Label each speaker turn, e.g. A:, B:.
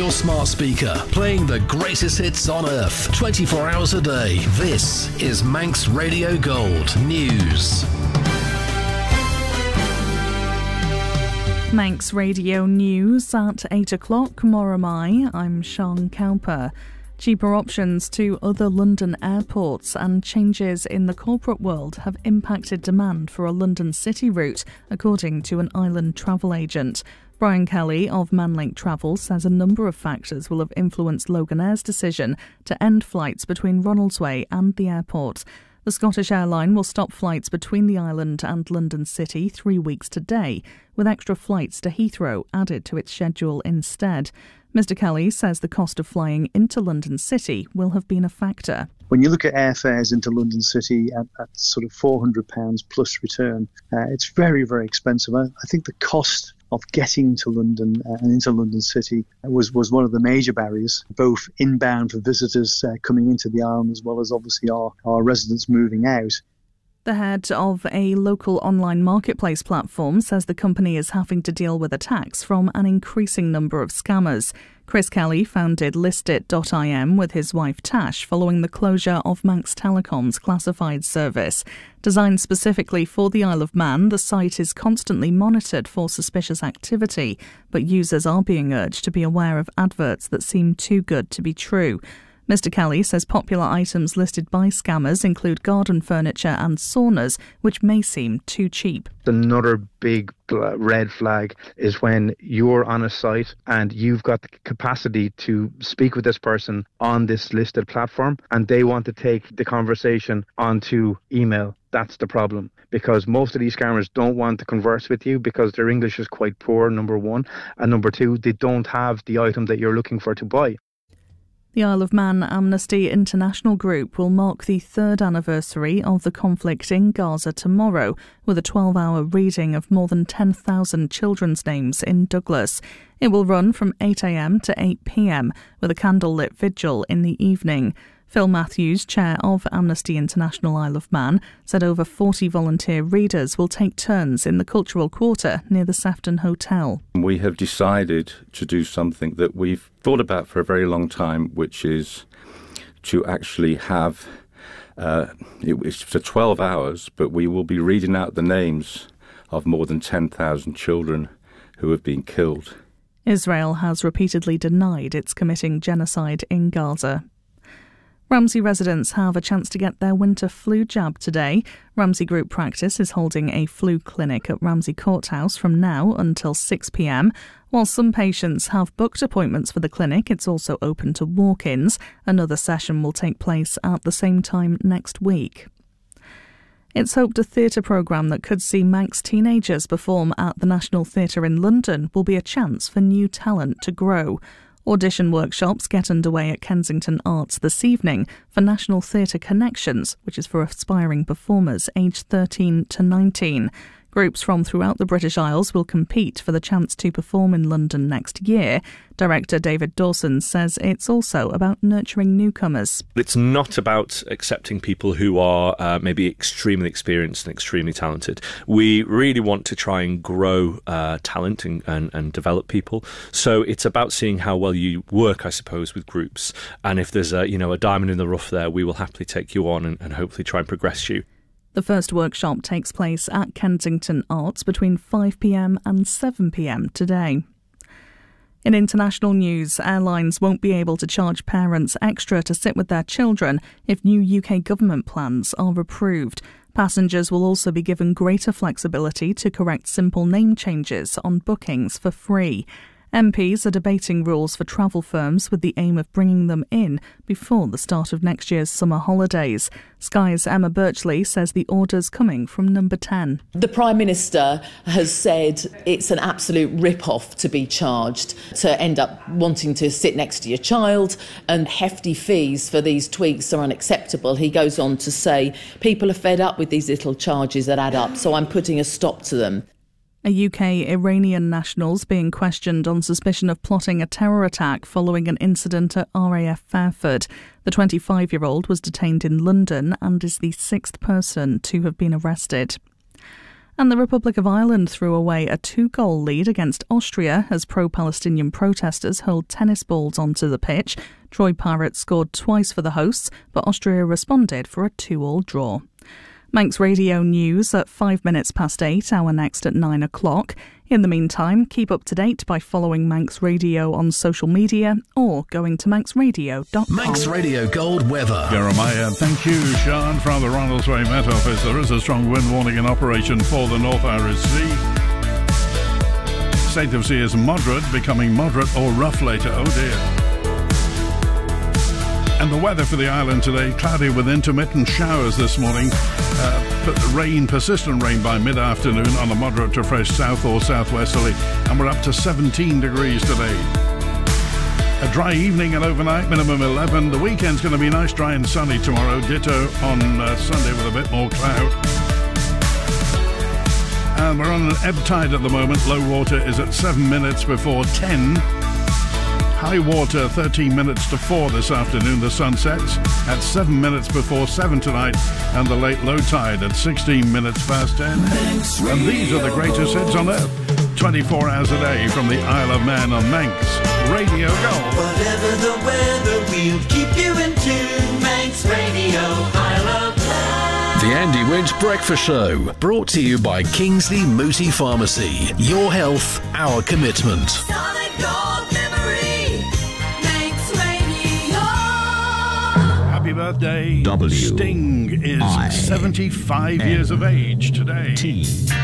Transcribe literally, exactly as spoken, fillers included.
A: your smart speaker, playing the greatest hits on earth, twenty-four hours a day. This is Manx Radio Gold News.
B: Manx Radio News at eight o'clock. Moramai. I'm Sean Cowper. Cheaper options to other London airports and changes in the corporate world have impacted demand for a London city route, according to an island travel agent. Brian Kelly of Manlink Travel says a number of factors will have influenced Loganair's decision to end flights between Ronaldsway and the airport. The Scottish airline will stop flights between the island and London City three weeks today, with extra flights to Heathrow added to its schedule instead. Mister Kelly says the cost of flying into London City will have been a factor.
C: When you look at airfares into London City at, at sort of four hundred pounds plus return, uh, it's very, very expensive. I, I think the cost of getting to London uh, and into London City was, was one of the major barriers, both inbound for visitors uh, coming into the island as well as obviously our, our residents moving out.
B: The head of a local online marketplace platform says the company is having to deal with attacks from an increasing number of scammers. Chris Kelly founded listit dot I M with his wife Tash following the closure of Manx Telecom's classified service. Designed specifically for the Isle of Man, the site is constantly monitored for suspicious activity, but users are being urged to be aware of adverts that seem too good to be true. Mister Kelly says popular items listed by scammers include garden furniture and saunas, which may seem too cheap.
D: Another big red flag is when you're on a site and you've got the capacity to speak with this person on this listed platform and they want to take the conversation onto email. That's the problem, because most of these scammers don't want to converse with you because their English is quite poor, number one, and number two, they don't have the item that you're looking for to buy.
B: The Isle of Man Amnesty International Group will mark the third anniversary of the conflict in Gaza tomorrow with a twelve-hour reading of more than ten thousand children's names in Douglas. It will run from eight a.m. to eight p.m. with a candlelit vigil in the evening. Phil Matthews, chair of Amnesty International Isle of Man, said over forty volunteer readers will take turns in the Cultural Quarter near the Sefton Hotel.
E: We have decided to do something that we've thought about for a very long time, which is to actually have, uh, it's for twelve hours, but we will be reading out the names of more than ten thousand children who have been killed.
B: Israel has repeatedly denied it's committing genocide in Gaza. Ramsey residents have a chance to get their winter flu jab today. Ramsey Group Practice is holding a flu clinic at Ramsey Courthouse from now until six p.m. While some patients have booked appointments for the clinic, it's also open to walk-ins. Another session will take place at the same time next week. It's hoped a theatre programme that could see Manx teenagers perform at the National Theatre in London will be a chance for new talent to grow. Audition workshops get underway at Kensington Arts this evening for National Theatre Connections, which is for aspiring performers aged thirteen to nineteen. Groups from throughout the British Isles will compete for the chance to perform in London next year. Director David Dawson says it's also about nurturing newcomers.
F: It's not about accepting people who are uh, maybe extremely experienced and extremely talented. We really want to try and grow uh, talent and, and, and develop people. So it's about seeing how well you work, I suppose, with groups. And if there's a, you know, a diamond in the rough there, we will happily take you on and, and hopefully try and progress you.
B: The first workshop takes place at Kensington Arts between five p.m. and seven p.m. today. In international news, airlines won't be able to charge parents extra to sit with their children if new U K government plans are approved. Passengers will also be given greater flexibility to correct simple name changes on bookings for free. M Ps are debating rules for travel firms with the aim of bringing them in before the start of next year's summer holidays. Sky's Emma Birchley says the order's coming from Number ten.
G: The Prime Minister has said it's an absolute rip-off to be charged, to end up wanting to sit next to your child, and hefty fees for these tweaks are unacceptable. He goes on to say people are fed up with these little charges that add up, so I'm putting a stop to them.
B: A U K Iranian national's being questioned on suspicion of plotting a terror attack following an incident at R A F Fairford. The twenty-five-year-old was detained in London and is the sixth person to have been arrested. And the Republic of Ireland threw away a two-goal lead against Austria as pro-Palestinian protesters hurled tennis balls onto the pitch. Troy Pirates scored twice for the hosts, but Austria responded for a two-all draw. Manx Radio News at five minutes past eight, our next at nine o'clock. In the meantime, keep up to date by following Manx Radio on social media or going to manx radio dot com.
A: Manx Radio Gold weather.
H: Jeremiah, thank you, Sean, from the Ronaldsway Met Office. There is a strong wind warning in operation for the North Irish Sea. State of sea is moderate, becoming moderate or rough later. Oh dear. And the weather for the island today, cloudy with intermittent showers this morning. Uh, rain, persistent rain by mid-afternoon on a moderate to fresh south or southwesterly. And we're up to seventeen degrees today. A dry evening and overnight, minimum eleven. The weekend's going to be nice, dry and sunny tomorrow. Ditto on uh, Sunday with a bit more cloud. And we're on an ebb tide at the moment. Low water is at seven minutes before ten. High water thirteen minutes to four this afternoon. The sun sets at seven minutes before seven tonight, and the late low tide at sixteen minutes past ten. And these are the greatest hits on earth, twenty-four hours a day from the Isle of Man on Manx Radio Gold.
I: Whatever the weather, we'll keep you in tune. Manx Radio, Isle of Man.
A: The Andy Winch Breakfast Show, brought to you by Kingsley Mooti Pharmacy. Your health, our commitment.
I: Solid gold memory.
H: Happy birthday.
J: W
H: Sting is
J: I
H: seventy-five
J: N
H: years of age today.
J: T